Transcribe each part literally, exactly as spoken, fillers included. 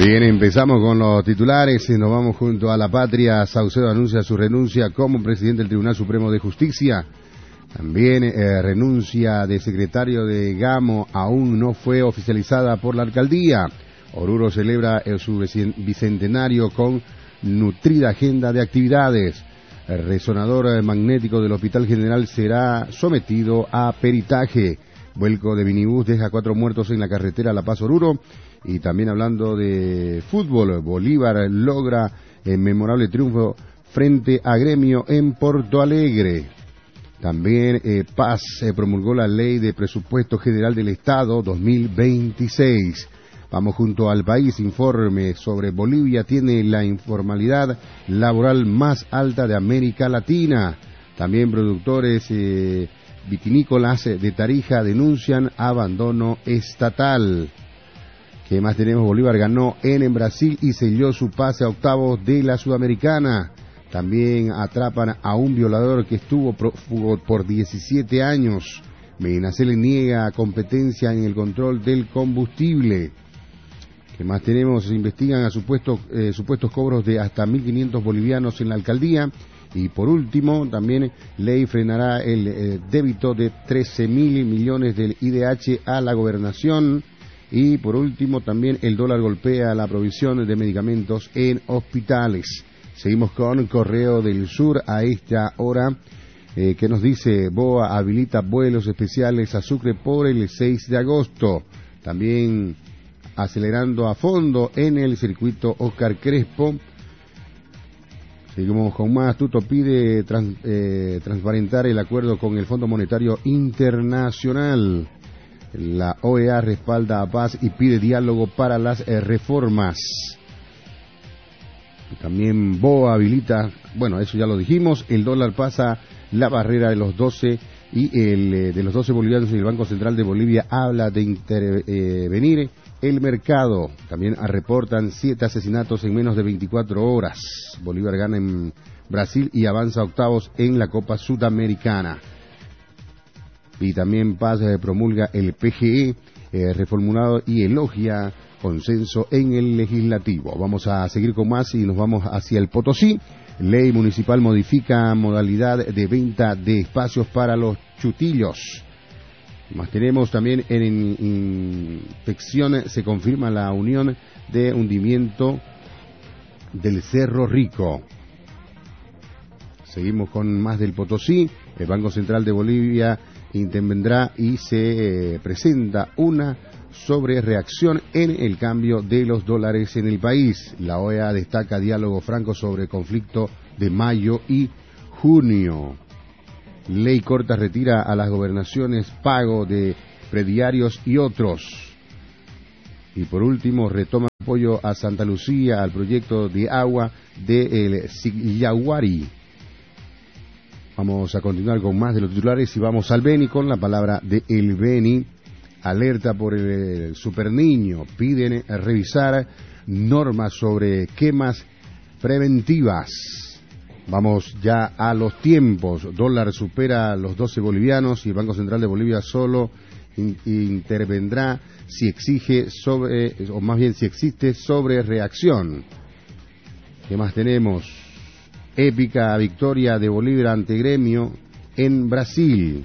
Bien, empezamos con los titulares, nos vamos junto a la patria. Saucedo anuncia su renuncia como presidente del Tribunal Supremo de Justicia. También eh, renuncia de secretario de Gamo aún no fue oficializada por la alcaldía. Oruro celebra eh, su bicentenario con nutrida agenda de actividades. El resonador magnético del Hospital General será sometido a peritaje. Vuelco de minibús deja cuatro muertos en la carretera La Paz Oruro. Y también hablando de fútbol, Bolívar logra el memorable triunfo frente a Gremio en Porto Alegre. También eh, Paz eh, promulgó la Ley de Presupuesto General del Estado dos mil veintiséis. Vamos junto al país, informe sobre Bolivia tiene la informalidad laboral más alta de América Latina. También productores eh, vitinícolas de Tarija denuncian abandono estatal. ¿Qué más tenemos? Bolívar ganó en, en Brasil y selló su pase a octavos de la Sudamericana. También atrapan a un violador que estuvo prófugo por diecisiete años. Medinaceli niega competencia en el control del combustible. ¿Qué más tenemos? Se investigan a supuestos, eh, supuestos cobros de hasta mil quinientos bolivianos en la alcaldía. Y por último, también ley frenará el eh, débito de trece mil millones del I D H a la gobernación. Y por último, también el dólar golpea la provisión de medicamentos en hospitales. Seguimos con Correo del Sur a esta hora, eh, que nos dice: BOA habilita vuelos especiales a Sucre por el seis de agosto. También acelerando a fondo en el circuito Oscar Crespo. Seguimos con más. Tuto pide trans, eh, transparentar el acuerdo con el Fondo Monetario Internacional. La O E A respalda a Paz y pide diálogo para las eh, reformas. También BOA habilita, bueno, eso ya lo dijimos, el dólar pasa la barrera de los doce y el eh, de los doce bolivianos y el Banco Central de Bolivia habla de intervenir eh, el mercado. También reportan siete asesinatos en menos de veinticuatro horas. Bolívar gana en Brasil y avanza a octavos en la Copa Sudamericana. Y también Paz eh, promulga el P G E eh, reformulado y elogia consenso en el legislativo. Vamos a seguir con más y nos vamos hacia el Potosí. Ley municipal modifica modalidad de venta de espacios para los chutillos. Más tenemos también en inspección, se confirma la unión de hundimiento del Cerro Rico. Seguimos con más del Potosí. El Banco Central de Bolivia intervendrá y se eh, presenta una sobrereacción en el cambio de los dólares en el país. La O E A destaca diálogo franco sobre conflicto de mayo y junio. Ley corta retira a las gobernaciones pago de prediarios y otros. Y por último, retoma apoyo a Santa Lucía al proyecto de agua de el Sillahuari. Vamos a continuar con más de los titulares y vamos al Beni con la palabra de el Beni. Alerta por el, el superniño. Piden revisar normas sobre quemas preventivas. Vamos ya a los tiempos. Dólar supera los doce bolivianos y el Banco Central de Bolivia solo in, intervendrá si exige sobre, o más bien si existe sobrereacción. ¿Qué más tenemos? Épica victoria de Bolívar ante Gremio en Brasil.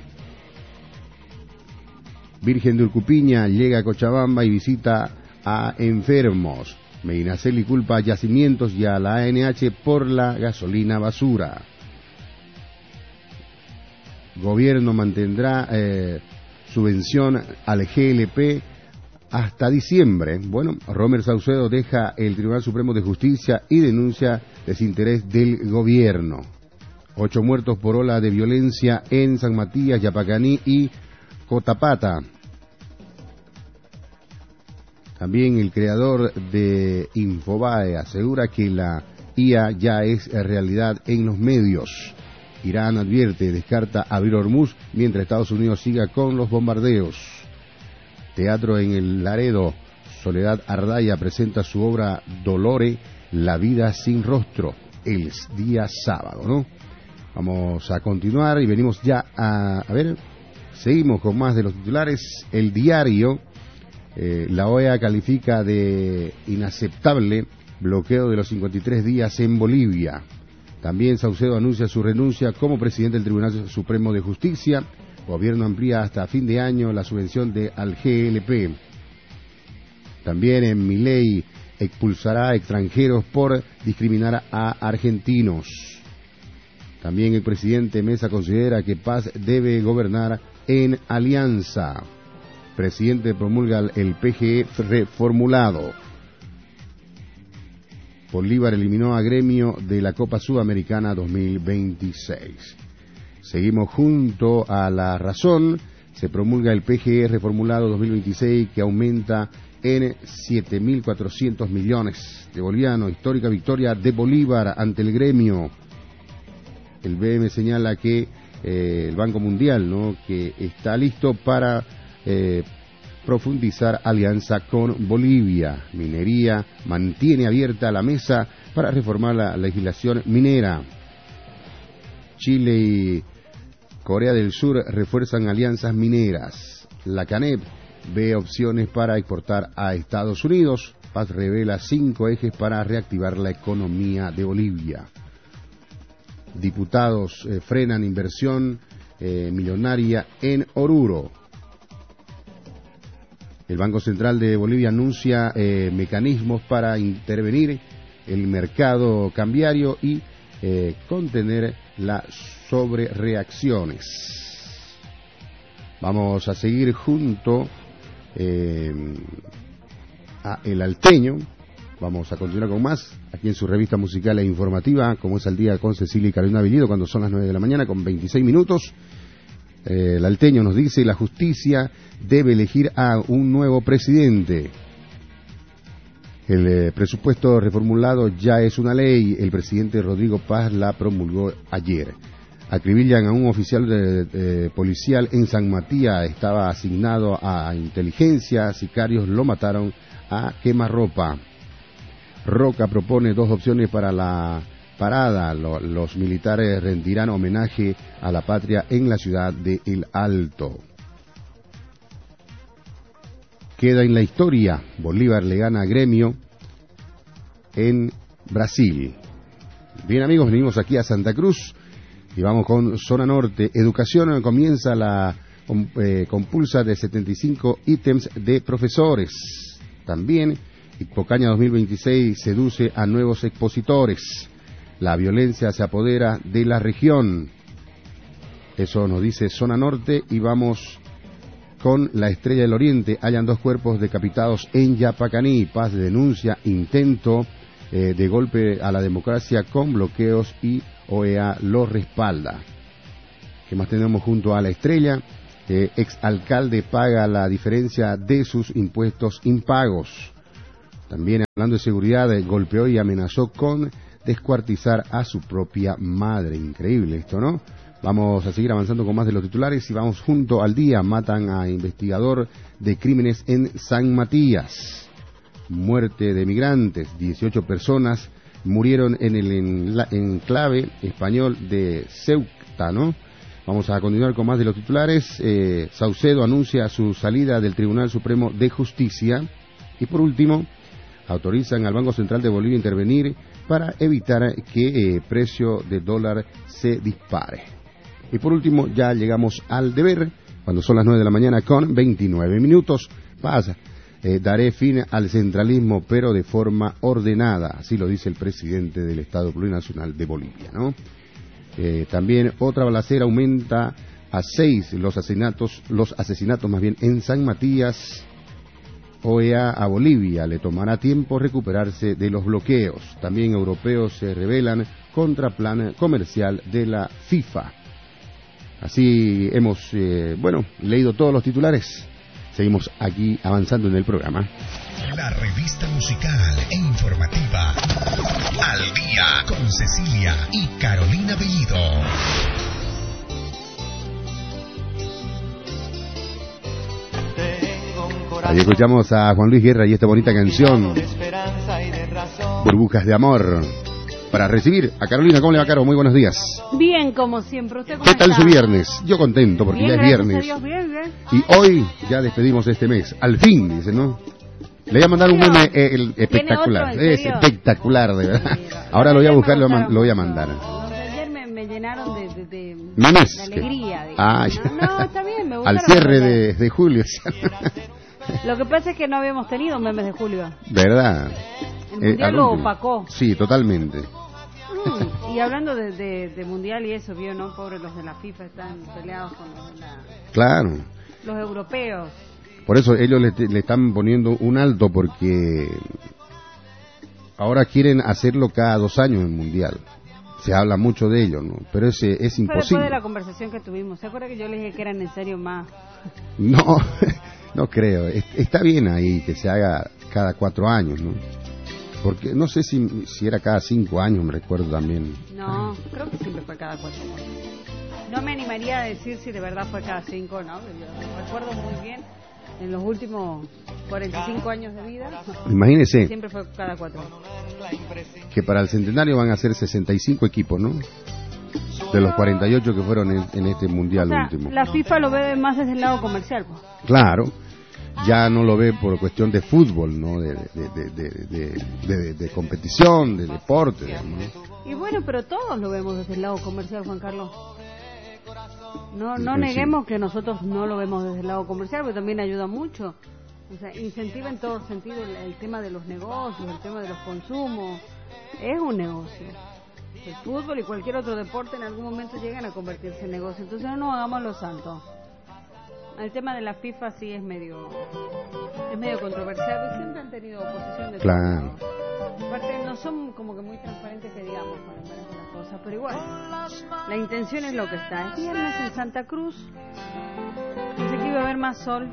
Virgen de Urcupiña llega a Cochabamba y visita a enfermos. Medinaceli culpa a yacimientos y a la A N H por la gasolina basura. Gobierno mantendrá eh, subvención al G L P hasta diciembre. Bueno, Romer Saucedo deja el Tribunal Supremo de Justicia y denuncia desinterés del gobierno. Ocho muertos por ola de violencia en San Matías, Yapacaní y Cotapata. También el creador de Infobae asegura que la I A ya es realidad en los medios. Irán advierte, descarta abrir Hormuz mientras Estados Unidos siga con los bombardeos. Teatro en el Laredo. Soledad Ardaya presenta su obra Dolore, la vida sin rostro, el día sábado, ¿no? Vamos a continuar y venimos ya a... A ver, seguimos con más de los titulares. El Diario Eh, la O E A califica de inaceptable bloqueo de los cincuenta y tres días en Bolivia. También Saucedo anuncia su renuncia como presidente del Tribunal Supremo de Justicia. Gobierno amplía hasta fin de año la subvención de al G L P. También en Milei expulsará a extranjeros por discriminar a argentinos. También el presidente Mesa considera que Paz debe gobernar en alianza. Presidente promulga el P G E reformulado. Bolívar eliminó a Gremio de la Copa Sudamericana dos mil veintiséis. Seguimos junto a La Razón. Se promulga el P G E reformulado dos mil veintiséis que aumenta en siete mil cuatrocientos millones de bolivianos. Histórica victoria de Bolívar ante el Gremio. El B M señala que eh, el Banco Mundial, ¿no?, que está listo para eh, profundizar alianza con Bolivia. Minería mantiene abierta la mesa para reformar la legislación minera. Chile y Corea del Sur refuerzan alianzas mineras. La CANEP ve opciones para exportar a Estados Unidos. Paz revela cinco ejes para reactivar la economía de Bolivia. Diputados eh, frenan inversión eh, millonaria en Oruro. El Banco Central de Bolivia anuncia eh, mecanismos para intervenir el mercado cambiario y eh, contener las sobrereacciones. Vamos a seguir junto eh, a El Alteño. Vamos a continuar con más, aquí en su revista musical e informativa, como es Al Día con Cecilia y Carolina Bellido, cuando son las nueve de la mañana con veintiséis minutos. Eh, el Alteño nos dice: la justicia debe elegir a un nuevo presidente. El eh, presupuesto reformulado ya es una ley. El presidente Rodrigo Paz la promulgó ayer. Acribillan a un oficial de, de, policial en San Matías. Estaba asignado a inteligencia. Sicarios lo mataron a quemarropa. Roca propone dos opciones para la parada. Los militares rendirán homenaje a la patria en la ciudad de El Alto. Queda en la historia: Bolívar le gana a Gremio en Brasil. Bien, amigos, venimos aquí a Santa Cruz y vamos con Zona Norte. Educación comienza la eh, compulsa de setenta y cinco ítems de profesores. También Hipocaña dos mil veintiséis seduce a nuevos expositores. La violencia se apodera de la región. Eso nos dice Zona Norte. Y vamos con La Estrella del Oriente. Hallan dos cuerpos decapitados en Yapacaní. Paz denuncia intento eh, de golpe a la democracia con bloqueos y O E A lo respalda. ¿Qué más tenemos junto a La Estrella? Eh, exalcalde paga la diferencia de sus impuestos impagos. También, hablando de seguridad, golpeó y amenazó con descuartizar a su propia madre. Increíble esto, ¿no? Vamos a seguir avanzando con más de los titulares y vamos junto al día. Matan a investigador de crímenes en San Matías. Muerte de migrantes. dieciocho personas murieron en el enclave español de Ceuta, ¿no? Vamos a continuar con más de los titulares. Eh, Saucedo anuncia su salida del Tribunal Supremo de Justicia. Y por último, autorizan al Banco Central de Bolivia a intervenir para evitar que el eh, precio del dólar se dispare. Y por último, ya llegamos al deber, cuando son las nueve de la mañana con veintinueve minutos. Paz, eh, daré fin al centralismo, pero de forma ordenada, así lo dice el presidente del Estado Plurinacional de Bolivia, ¿no? Eh, también otra balacera, aumenta a seis los asesinatos, los asesinatos más bien en San Matías. O E A a Bolivia: le tomará tiempo recuperarse de los bloqueos. También europeos se rebelan contra plan comercial de la FIFA. Así hemos, eh, bueno, leído todos los titulares. Seguimos aquí avanzando en el programa. La revista musical e informativa Al Día con Cecilia y Carolina Bellido. Ahí escuchamos a Juan Luis Guerra y esta bonita canción, Burbujas de Amor. para recibir a Carolina. ¿Cómo le va, Caro? Muy buenos días. Bien, como siempre. ¿Usted cómo ¿Qué tal está? su viernes? Yo contento porque Bien, ya es viernes. gracias a Dios, bien, bien. Y hoy ya despedimos este mes. Al fin, dice, ¿no? Le voy a mandar un meme eh, el, espectacular. ¿Tiene otro, en Es serio? espectacular, de verdad. Sí, Ahora lo voy a ayer buscar, me lo, gustaron lo voy a mucho. mandar. Los de ayer me, me llenaron de, de, de, ¿Memes? de alegría. De, Ah, no, no, está bien, me gustaron. al cierre los de, de julio. Lo que pasa es que no habíamos tenido memes de julio. ¿Verdad? El Eh, mundial al lo último. opacó. Sí, totalmente. Mm, y hablando de, de, de mundial y eso, vio, ¿no? Pobres los de la FIFA están peleados con los, de la, Claro. los europeos. Por eso ellos le, le están poniendo un alto porque ahora quieren hacerlo cada dos años el mundial. Se habla mucho de ello, ¿no? Pero es, es Fue después imposible. de la conversación que tuvimos. ¿Se acuerda que yo le dije que eran en serio más? No, no creo. Es- Está bien ahí que se haga cada cuatro años, ¿no? Porque no sé si, si era cada cinco años, me recuerdo también. No, creo que siempre fue cada cuatro años. No me animaría a decir si de verdad fue cada cinco, ¿no? Yo recuerdo muy bien, en los últimos cuarenta y cinco años de vida, Imagínese siempre fue cada cuatro. que para el centenario van a ser sesenta y cinco equipos, ¿no? De los cuarenta y ocho que fueron en, en este O mundial sea, último. la FIFA lo ve más desde el lado comercial, pues. Claro, ya no lo ve por cuestión de fútbol, ¿no? De, de, de, de, de, de- de competición, de deporte, digamos, ¿no? Y bueno, pero todos lo vemos desde el lado comercial, Juan Carlos. No, no Sí. neguemos que nosotros no lo vemos desde el lado comercial, pero también ayuda mucho. O sea, incentiva en todo sentido el, el tema de los negocios, el tema de los consumos. Es un negocio. El fútbol y cualquier otro deporte en algún momento llegan a convertirse en negocio. Entonces no nos hagamos los santos. El tema de la FIFA sí es medio es medio controversial, porque siempre han tenido oposición de todos Claro. lados. Aparte no son como que muy transparentes que digamos con el manejo de las cosas, pero igual la intención es lo que está. Es viernes en Santa Cruz, pensé que iba a haber más sol.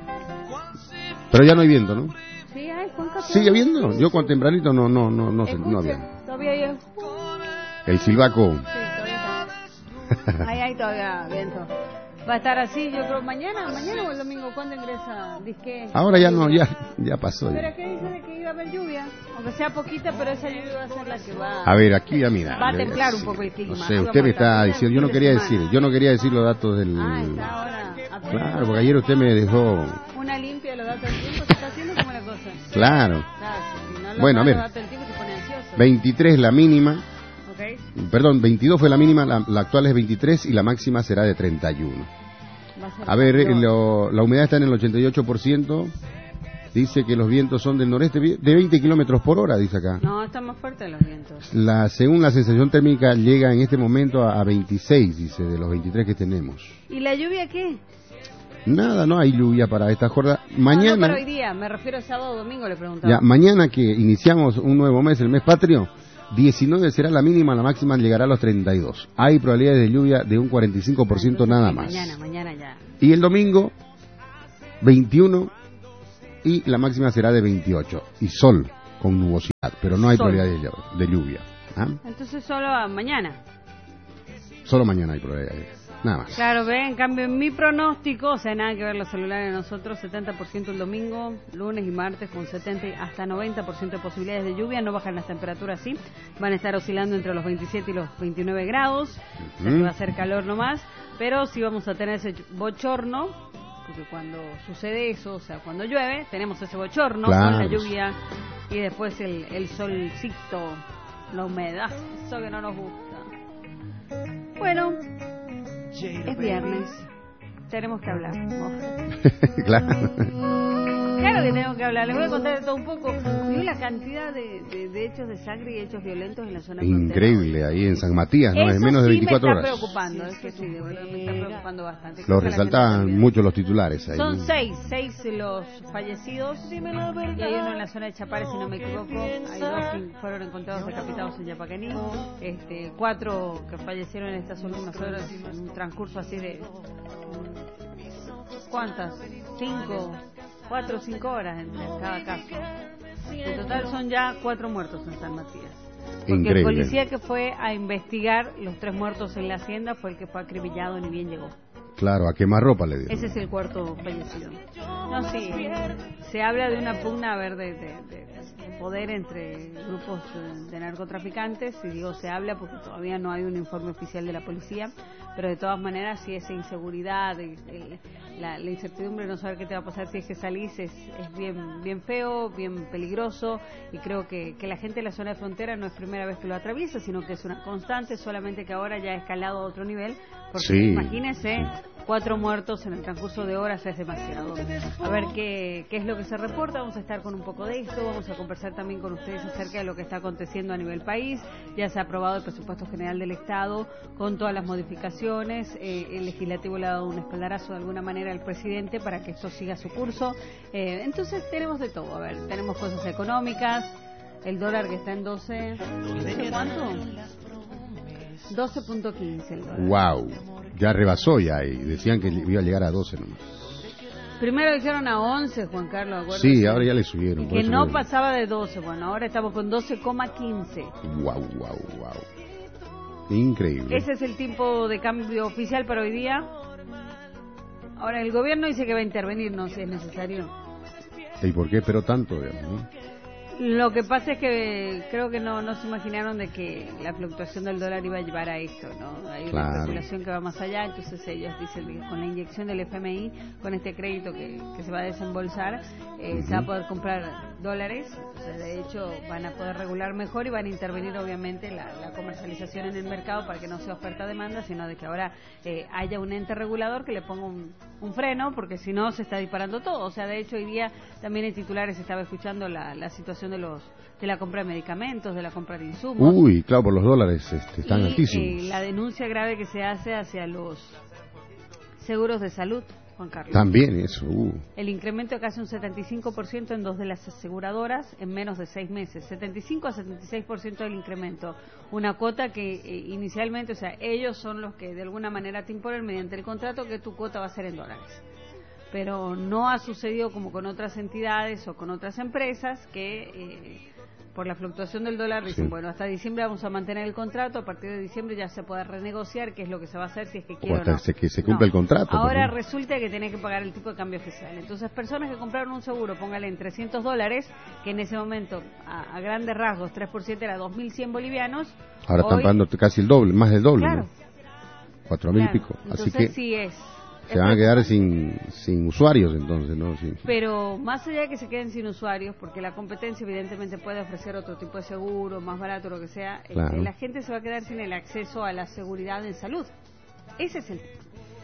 Pero ya no hay viento, ¿no? Sí, hay Juan Carlos. ¿Sigue viendo? Yo con tempranito no no no no, se- Escuche, no había. todavía hay el... Sí, El silbaco. todavía está. Ahí hay todavía viento. Va a estar así, yo creo, mañana, mañana o el domingo, ¿cuándo ingresa? Disque. Ahora ya no, ya ya pasó. Pero Ya. es que dice de que iba a haber lluvia, aunque sea poquita, pero esa lluvia va a ser la que va A ver, aquí ya mira. va a le- templar un sí, poco el clima. No sé, Ahí usted vamos me a estar. está Fin diciendo, yo no de quería semana. decir, yo no quería decir los datos del... Ah, está ahora. a- Claro, porque ayer usted me dejó... Una limpia de los datos del tiempo, se está haciendo como la cosa. Claro. Claro, si no lo Bueno, a da ver. los datos del tiempo se pone ansioso. veintitrés la mínima, ¿Ok? perdón, veintidós fue la mínima, la, la actual es veintitrés y la máxima será de treinta y uno. Va ser A ver, peor. lo- la humedad está en el ochenta y ocho por ciento, dice que los vientos son del noreste de veinte kilómetros por hora, dice acá. No, están más fuertes los vientos. La, según la sensación térmica llega en este momento a, a veintiséis, dice, de los veintitrés que tenemos. ¿Y la lluvia qué? Nada, no hay lluvia para esta jornada. No, no, Mañana, pero hoy día, me refiero a sábado o domingo, le preguntaba. ya, mañana que iniciamos un nuevo mes, el mes patrio, diecinueve será la mínima, la máxima llegará a los treinta y dos. Hay probabilidades de lluvia de un cuarenta y cinco por ciento Entonces, nada sí, más. Mañana, mañana ya. Y el domingo, veintiuno y la máxima será de veintiocho. Y sol con nubosidad, pero no hay Sol. probabilidades de llu- de lluvia. ¿Ah? Entonces solo a mañana. Solo mañana hay probabilidades. Nada más. Claro, ve, en cambio en mi pronóstico, o sea, nada que ver los celulares de nosotros, setenta por ciento el domingo, lunes y martes con setenta y hasta noventa por ciento de posibilidades de lluvia, no bajan las temperaturas, sí, van a estar oscilando entre los veintisiete y los veintinueve grados, o sea que Ujú. va a ser calor nomás, pero sí vamos a tener ese bochorno, porque cuando sucede eso, o sea, cuando llueve, tenemos ese bochorno Claro. con la lluvia y después el, el solcito, la humedad, eso que no nos gusta. Bueno, es viernes. Tenemos que hablar. Oh. Claro. Claro que tengo que hablar. Les voy a contar de todo un poco. Vio la cantidad de, de, de hechos de sangre y hechos violentos en la zona frontera. Increíble, ahí en San Matías, ¿no? Eso en menos de sí veinticuatro me está horas. preocupando. Eso sí, de verdad me está preocupando bastante. Lo Creo que la gente resaltaban también. mucho los titulares ahí. Son ¿no? seis, seis los fallecidos y hay uno en la zona de Chapare, si no me equivoco. Hay dos que fueron encontrados decapitados en Yapacaní, este, cuatro que fallecieron en estas últimas horas en un transcurso así de... ¿Cuántas? Cinco, cuatro o cinco horas entre cada caso. En total son ya cuatro muertos en San Matías. Porque Increíble. el policía que fue a investigar los tres muertos en la hacienda fue el que fue acribillado ni bien llegó. Claro, a quemarropa le dieron. Ese es el cuarto fallecido. No, sí, se habla de una pugna, a ver, de, de, de, de poder entre grupos de narcotraficantes, y digo se habla porque todavía no hay un informe oficial de la policía, pero de todas maneras sí, esa inseguridad, de, de, la, la incertidumbre de no saber qué te va a pasar si es que salís es, es bien bien feo, bien peligroso, y creo que, que la gente de la zona de frontera no es primera vez que lo atraviesa, sino que es una constante, solamente que ahora ya ha escalado a otro nivel, porque sí, imagínense, sí. Cuatro muertos en el transcurso de horas es demasiado. A ver qué, qué es lo que se reporta, vamos a estar con un poco de esto, vamos a conversar también con ustedes acerca de lo que está aconteciendo a nivel país. Ya se ha aprobado el presupuesto general del Estado con todas las modificaciones, eh, el legislativo le ha dado un espaldarazo de alguna manera al presidente para que esto siga su curso. Eh, entonces tenemos de todo, a ver, tenemos cosas económicas, el dólar que está en doce, ¿doce cuánto? doce punto quince el dólar. Wow, ya rebasó ya y decían que iba a llegar a doce nomás. Primero dijeron a once, Juan Carlos, ¿acuerdas? Sí, ahora ya le subieron. Y que no me... pasaba de doce, bueno, ahora estamos con doce coma quince. Wow, wow, wow. Increíble. Ese es el tipo de cambio oficial para hoy día. Ahora el gobierno dice que va a intervenir, no sé si es necesario. ¿Y por qué pero tanto, digamos, no? Lo que pasa es que creo que no, no se imaginaron de que la fluctuación del dólar iba a llevar a esto, ¿no? Hay claro. una especulación que va más allá, entonces ellos dicen que con la inyección del F M I, con este crédito que, que se va a desembolsar, eh, uh-huh. se va a poder comprar dólares, o sea, de hecho van a poder regular mejor y van a intervenir obviamente la, la comercialización en el mercado para que no sea oferta-demanda, sino de que ahora eh, haya un ente regulador que le ponga un, un freno, porque si no se está disparando todo. O sea, de hecho hoy día también en titulares estaba escuchando la, la situación de los de la compra de medicamentos, de la compra de insumos. Uy, claro, por los dólares este, están y, altísimos. Eh, la denuncia grave que se hace hacia los seguros de salud, Juan Carlos. También eso. Uh. El incremento de casi un setenta y cinco por ciento en dos de las aseguradoras en menos de seis meses. setenta y cinco a setenta y seis por ciento del incremento. Una cuota que eh, inicialmente, o sea, ellos son los que de alguna manera te imponen mediante el contrato que tu cuota va a ser en dólares. Pero no ha sucedido como con otras entidades o con otras empresas que eh, por la fluctuación del dólar dicen, sí. bueno, hasta diciembre vamos a mantener el contrato, a partir de diciembre ya se puede renegociar qué es lo que se va a hacer, si es que quiere o no. Hasta que se cumpla no. el contrato. Ahora porque... resulta que tenés que pagar el tipo de cambio oficial. Entonces, personas que compraron un seguro, póngale en trescientos dólares, que en ese momento, a, a grandes rasgos, tres por ciento era dos mil cien bolivianos. Ahora hoy... están pagando casi el doble, más del doble. Claro. ¿no? cuatro mil claro. y pico. Entonces, Así que... sí es... Se van a quedar sin sin usuarios entonces, ¿no? Sí. Pero más allá de que se queden sin usuarios, porque la competencia evidentemente puede ofrecer otro tipo de seguro, más barato, lo que sea, claro. este, la gente se va a quedar sin el acceso a la seguridad en salud. Ese es el tema.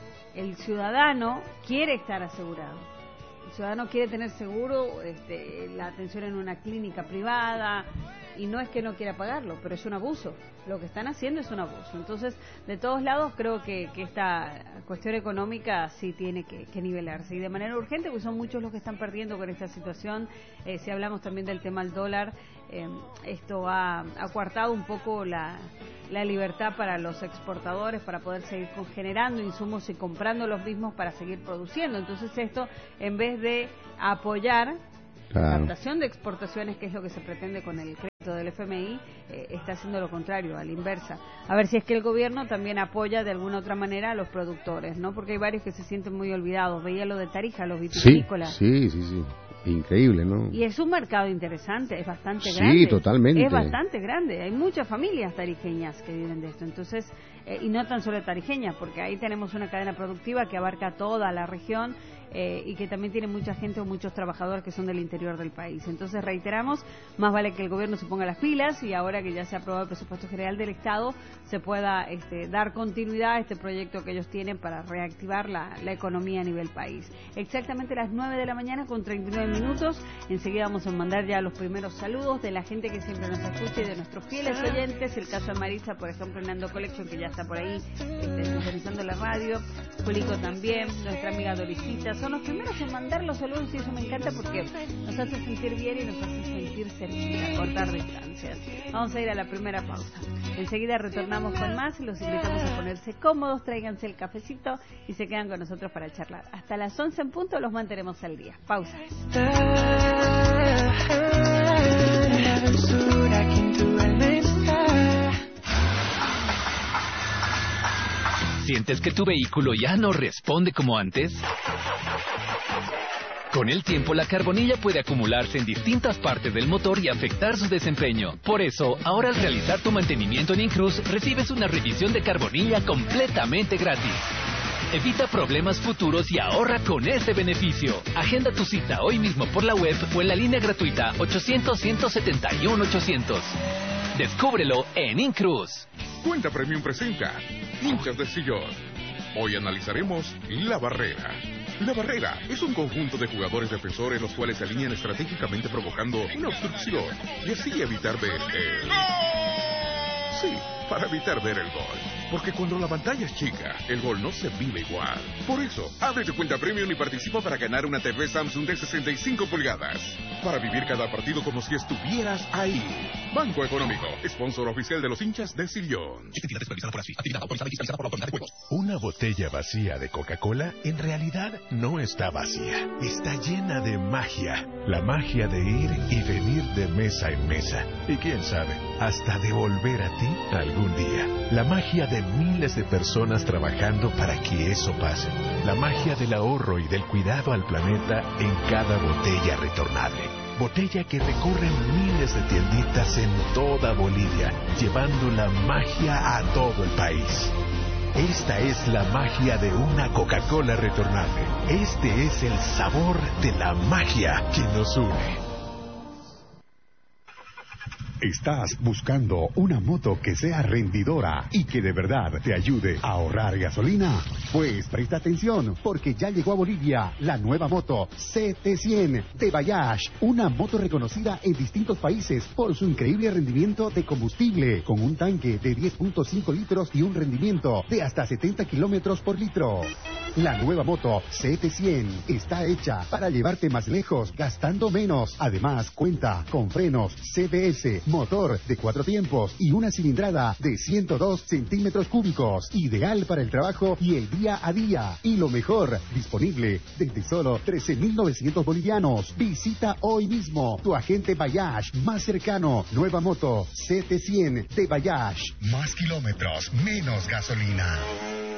El ciudadano quiere estar asegurado. El ciudadano quiere tener seguro este, la atención en una clínica privada, y no es que no quiera pagarlo, pero es un abuso. Lo que están haciendo es un abuso. Entonces, de todos lados, creo que, que esta cuestión económica sí tiene que, que nivelarse. Y de manera urgente, porque son muchos los que están perdiendo con esta situación. Eh, si hablamos también del tema del dólar, eh, esto ha, ha coartado un poco la, la libertad para los exportadores, para poder seguir generando insumos y comprando los mismos para seguir produciendo. Entonces, esto, en vez de apoyar claro. la captación de exportaciones, que es lo que se pretende con el crédito del F M I, eh, está haciendo lo contrario, a la inversa. A ver si es que el gobierno también apoya de alguna otra manera a los productores, ¿no? Porque hay varios que se sienten muy olvidados. Veía lo de Tarija, los vitivinícolas. Sí, sí, sí, sí. Increíble, ¿no? Y es un mercado interesante, es bastante sí, grande. Sí, totalmente. Es bastante grande. Hay muchas familias tarijeñas que viven de esto. Entonces, eh, y no tan solo tarijeñas, porque ahí tenemos una cadena productiva que abarca toda la región. Eh, y que también tiene mucha gente o muchos trabajadores que son del interior del país. Entonces, reiteramos, más vale que el gobierno se ponga las pilas y ahora que ya se ha aprobado el presupuesto general del Estado, se pueda este, dar continuidad a este proyecto que ellos tienen para reactivar la, la economía a nivel país. Exactamente las nueve de la mañana con treinta y nueve minutos. Enseguida vamos a mandar ya los primeros saludos de la gente que siempre nos escucha y de nuestros fieles oyentes. El caso de Marisa, por ejemplo, en Nando Collection, que ya está por ahí este, sintonizando la radio. Julico también, nuestra amiga Dorisita. Son los primeros en mandar los saludos y eso me encanta porque nos hace sentir bien y nos hace sentir cerquita, cortar distancias. Vamos a ir a la primera pausa. Enseguida retornamos con más y los invitamos a ponerse cómodos, tráiganse el cafecito y se quedan con nosotros para charlar. Hasta las once en punto los mantenemos al día. Pausa. ciento ¿Sientes que tu vehículo ya no responde como antes? Con el tiempo, la carbonilla puede acumularse en distintas partes del motor y afectar su desempeño. Por eso, ahora al realizar tu mantenimiento en Incruz, recibes una revisión de carbonilla completamente gratis. Evita problemas futuros y ahorra con este beneficio. Agenda tu cita hoy mismo por la web o en la línea gratuita ochocientos, ciento setenta y uno, ochocientos. Descúbrelo en Incruz. Cuenta Premium presenta Hinchas de Sillón. Hoy analizaremos La Barrera. La Barrera es un conjunto de jugadores defensores los cuales se alinean estratégicamente provocando una obstrucción y así evitar ver el... Sí, para evitar ver el gol. Porque cuando la pantalla es chica, el gol no se vive igual. Por eso, abre tu cuenta Premium y participa para ganar una T V Samsung de sesenta y cinco pulgadas. Para vivir cada partido como si estuvieras ahí. Banco Económico, sponsor oficial de los hinchas de Sillón. Una botella vacía de Coca-Cola en realidad no está vacía. Está llena de magia. La magia de ir y venir de mesa en mesa. Y quién sabe, hasta de volver a ti algún día. La magia de miles de personas trabajando para que eso pase. La magia del ahorro y del cuidado al planeta en cada botella retornable. Botella que recorre miles de tienditas en toda Bolivia, llevando la magia a todo el país. Esta es la magia de una Coca-Cola retornable. Este es el sabor de la magia que nos une. ¿Estás buscando una moto que sea rendidora y que de verdad te ayude a ahorrar gasolina? Pues presta atención, porque ya llegó a Bolivia la nueva moto C T cien de Bayash, una moto reconocida en distintos países por su increíble rendimiento de combustible, con un tanque de diez punto cinco litros y un rendimiento de hasta setenta kilómetros por litro. La nueva moto C T cien está hecha para llevarte más lejos, gastando menos. Además, cuenta con frenos C B S, motor de cuatro tiempos y una cilindrada de ciento dos centímetros cúbicos, ideal para el trabajo y el día a día. Y lo mejor, disponible desde solo trece mil novecientos bolivianos. Visita hoy mismo tu agente Bayash más cercano. Nueva moto C T cien de Bayash. Más kilómetros, menos gasolina.